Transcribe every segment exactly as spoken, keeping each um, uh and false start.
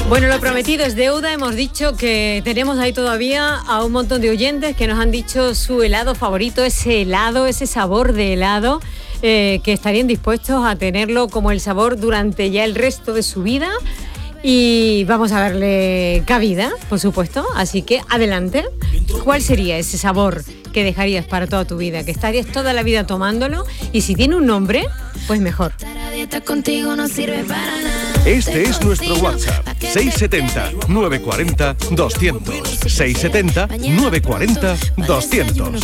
Bueno, lo prometido es deuda. Hemos dicho que tenemos ahí todavía a un montón de oyentes que nos han dicho su helado favorito, ese helado, ese sabor de helado, eh, que estarían dispuestos a tenerlo como el sabor durante ya el resto de su vida. Y vamos a darle cabida, por supuesto. Así que adelante. ¿Cuál sería ese sabor que dejarías para toda tu vida? Que estarías toda la vida tomándolo. Y si tiene un nombre, pues mejor. Este es nuestro WhatsApp. seis siete cero, nueve cuatro cero, doscientos. seis siete cero, nueve cuatro cero, doscientos.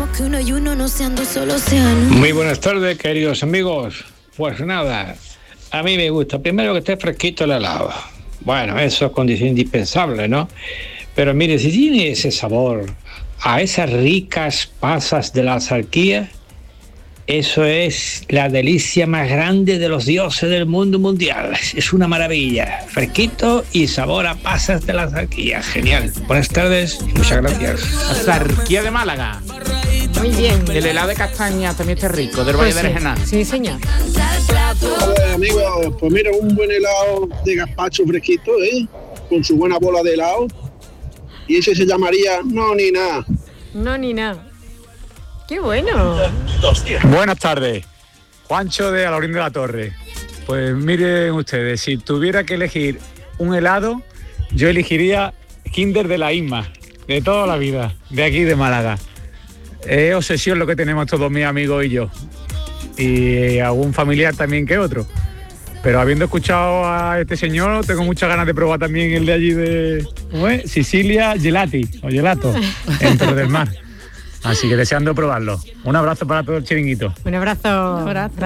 Muy buenas tardes, queridos amigos. Pues nada, a mí me gusta primero que esté fresquito el helado. Bueno, eso es condición indispensable, ¿no? Pero mire, si tiene ese sabor a esas ricas pasas de la Axarquía, eso es la delicia más grande de los dioses del mundo mundial. Es una maravilla. Fresquito y sabor a pasas de la Axarquía. Genial. Buenas tardes y muchas gracias. Axarquía de Málaga. Muy bien. El helado de castaña también está rico, del Pues Valle sí. de Regenal. Sí, señor. Hola, amigos, pues mira, un buen helado de gazpacho fresquito, ¿eh? Con su buena bola de helado. Y ese se llamaría No Ni Nada. No, ni nada. ¡Qué bueno! Buenas tardes, Juancho de Alaurín de la Torre. Pues miren ustedes, si tuviera que elegir un helado, yo elegiría Kinder de la Isma, de toda la vida, de aquí de Málaga. Es obsesión lo que tenemos todos mis amigos y yo, y algún familiar también que otro. Pero habiendo escuchado a este señor, tengo muchas ganas de probar también el de allí de ¿cómo es? Sicilia Gelati, o Gelato, en Torre del Mar. Así que deseando probarlo. Un abrazo para todo el chiringuito. Un abrazo. Un abrazo.